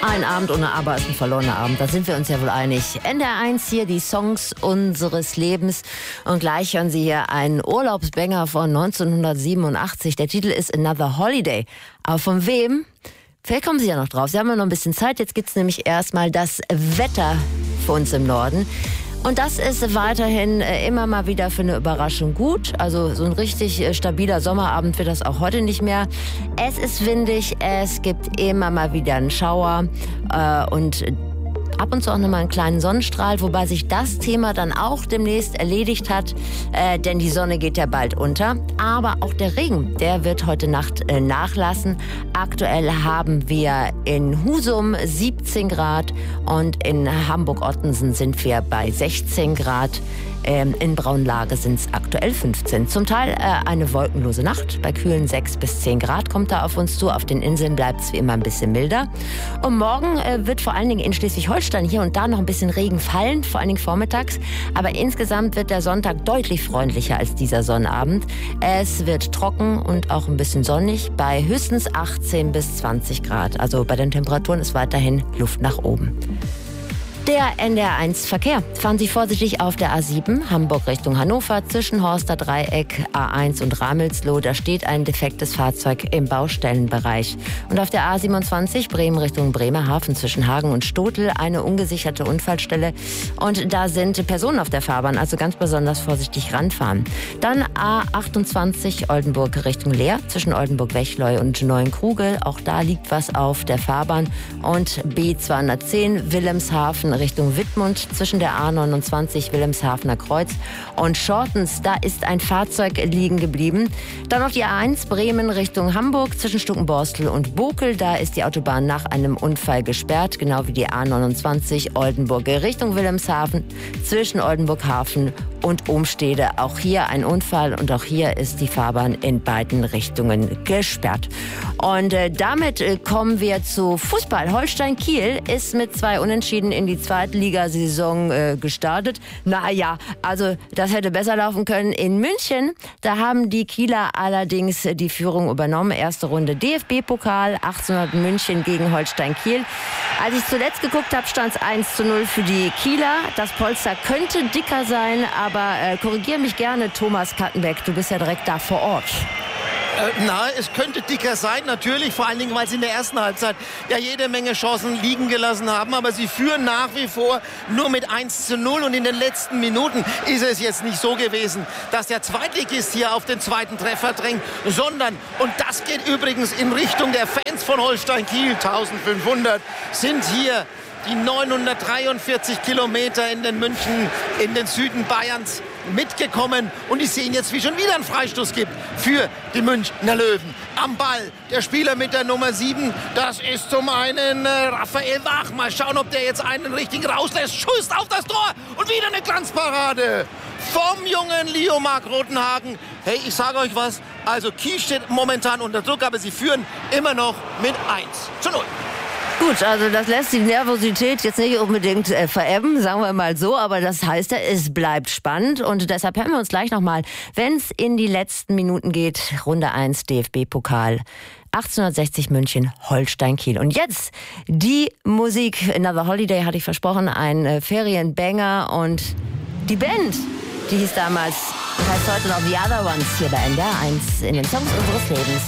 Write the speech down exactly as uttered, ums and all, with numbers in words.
Ein Abend ohne Aber ist ein verlorener Abend, da sind wir uns ja wohl einig. N D R eins hier, die Songs unseres Lebens. Und gleich hören Sie hier einen Urlaubsbanger von neunzehnhundertsiebenundachtzig. Der Titel ist Another Holiday. Aber von wem? Vielleicht kommen Sie ja noch drauf. Sie haben ja noch ein bisschen Zeit. Jetzt gibt's nämlich erstmal das Wetter für uns im Norden. Und das ist weiterhin immer mal wieder für eine Überraschung gut. Also so ein richtig stabiler Sommerabend wird das auch heute nicht mehr. Es ist windig, es gibt immer mal wieder einen Schauer äh, und ab und zu auch nochmal einen kleinen Sonnenstrahl, wobei sich das Thema dann auch demnächst erledigt hat, äh, denn die Sonne geht ja bald unter. Aber auch der Regen, der wird heute Nacht äh, nachlassen. Aktuell haben wir in Husum siebzehn Grad und in Hamburg-Ottensen sind wir bei sechzehn Grad. Ähm, in Braunlage sind es aktuell fünfzehn. Zum Teil äh, eine wolkenlose Nacht. Bei kühlen sechs bis zehn Grad kommt da auf uns zu. Auf den Inseln bleibt es wie immer ein bisschen milder. Und morgen äh, wird vor allen Dingen in Schleswig-Holstein hier und da noch ein bisschen Regen fallen, vor allen Dingen vormittags. Aber insgesamt wird der Sonntag deutlich freundlicher als dieser Sonnabend. Es wird trocken und auch ein bisschen sonnig bei höchstens achtzehn bis zwanzig Grad. Also bei den Temperaturen ist weiterhin Luft nach oben. Der N D R eins Verkehr. Fahren Sie vorsichtig auf der A sieben, Hamburg Richtung Hannover, zwischen Horster Dreieck, A eins und Ramelsloh. Da steht ein defektes Fahrzeug im Baustellenbereich. Und auf der A siebenundzwanzig, Bremen Richtung Bremerhaven, zwischen Hagen und Stotel, eine ungesicherte Unfallstelle. Und da sind Personen auf der Fahrbahn, also ganz besonders vorsichtig ranfahren. Dann A achtundzwanzig, Oldenburg Richtung Leer, zwischen Oldenburg-Wechleu und Neuenkrugel. Auch da liegt was auf der Fahrbahn. Und B zweihundertzehn, Wilhelmshaven Richtung Wittmund, zwischen der A neunundzwanzig Wilhelmshavener Kreuz und Schortens. Da ist ein Fahrzeug liegen geblieben. Dann noch die A eins Bremen Richtung Hamburg, zwischen Stuckenborstel und Bokel. Da ist die Autobahn nach einem Unfall gesperrt, genau wie die A neunundzwanzig Oldenburg Richtung Wilhelmshaven, zwischen Oldenburg-Hafen und Ohmstede. Auch hier ein Unfall und auch hier ist die Fahrbahn in beiden Richtungen gesperrt. Und äh, damit äh, kommen wir zu Fußball. Holstein Kiel ist mit zwei Unentschieden in die Zweitligasaison äh, gestartet. Naja, also das hätte besser laufen können. In München, da haben die Kieler allerdings die Führung übernommen. Erste Runde D F B-Pokal, achtzehnhundert München gegen Holstein Kiel. Als ich zuletzt geguckt habe, stand es eins zu null für die Kieler. Das Polster könnte dicker sein, aber äh, korrigier mich gerne, Thomas Kattenbeck, du bist ja direkt da vor Ort. Äh, na, es könnte dicker sein, natürlich, vor allen Dingen, weil sie in der ersten Halbzeit ja jede Menge Chancen liegen gelassen haben, aber sie führen nach wie vor nur mit eins zu null und in den letzten Minuten ist es jetzt nicht so gewesen, dass der Zweitligist hier auf den zweiten Treffer drängt, sondern, und das geht übrigens in Richtung der Fans von Holstein Kiel, eintausendfünfhundert sind hier die neunhundertdreiundvierzig Kilometer in den München, in den Süden Bayerns mitgekommen und die sehen jetzt, wie schon wieder ein Freistoß gibt für die Münchner Löwen. Am Ball der Spieler mit der Nummer sieben, das ist zum einen äh, Raphael Wach. Mal schauen, ob der jetzt einen richtigen rauslässt. Schuss auf das Tor und wieder eine Glanzparade vom jungen Leo Marc Rotenhagen. Hey, ich sage euch was, also Kiel steht momentan unter Druck, aber sie führen immer noch mit eins zu null. Gut, also das lässt die Nervosität jetzt nicht unbedingt äh, verebben, sagen wir mal so, aber das heißt ja, es bleibt spannend und deshalb hören wir uns gleich nochmal, wenn es in die letzten Minuten geht, Runde eins D F B-Pokal, achtzehnhundertsechzig München, Holstein Kiel. Und jetzt die Musik, Another Holiday hatte ich versprochen, ein äh, Ferienbanger und die Band, die hieß damals, heißt heute noch The Other Ones hier bei N D R eins in den Songs unseres Lebens.